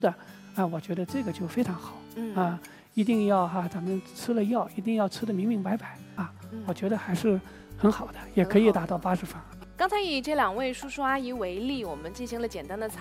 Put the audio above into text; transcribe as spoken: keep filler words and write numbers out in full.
的啊，我觉得这个就非常好。 嗯啊，一定要哈、咱们吃了药一定要吃得明明白白啊， 嗯我觉得还是很好的，也可以达到八十分。 刚才以这两位叔叔阿姨为例，我们进行了简单的采